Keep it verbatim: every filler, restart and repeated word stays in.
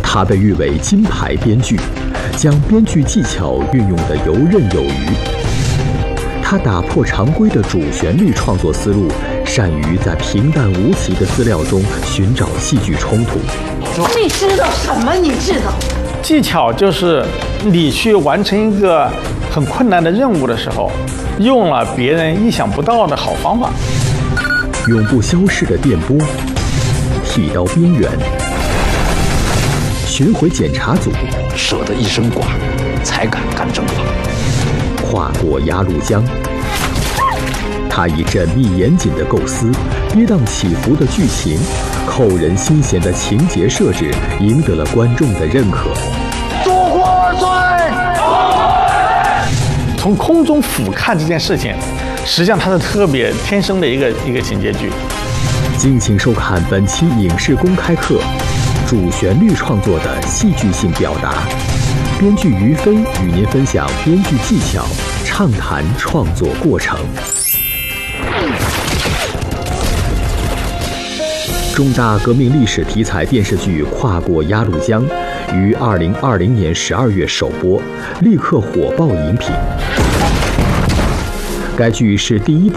他被誉为金牌编剧，将编剧技巧运用得游刃有余。他打破常规的主旋律创作思路，善于在平淡无奇的资料中寻找戏剧冲突。 你知道什么？你知道？ 技巧就是你去完成一个很困难的任务的时候，用了别人意想不到的好方法。 永不消逝的电波，剃刀边缘，巡回检查组， 舍得一身剐，才敢干正法。 跨过鸭绿江，他以缜密严谨的构思、跌宕起伏的剧情、扣人心弦的情节设置，赢得了观众的认可。 祖国万岁！ 从空中俯瞰这件事情，实际上它是特别天生的一个一个情节剧。 敬请收看本期影视公开课，主旋律创作的戏剧性表达。编剧于飞与您分享编剧技巧，畅谈创作过程。重大革命历史题材电视剧《跨过鸭绿江》于二零二零年十二月首播，立刻火爆荧屏。该剧是第一部